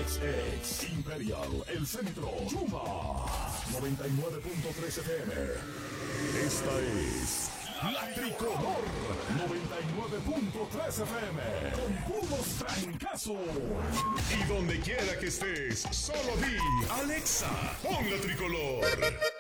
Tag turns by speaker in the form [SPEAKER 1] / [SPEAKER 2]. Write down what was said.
[SPEAKER 1] XX Imperial, El Centro, Yuma 99.3 FM. Esta es La Tricolor 99.3 FM con puros trancazos. Y donde quiera que estés, solo di Alexa, pon La Tricolor.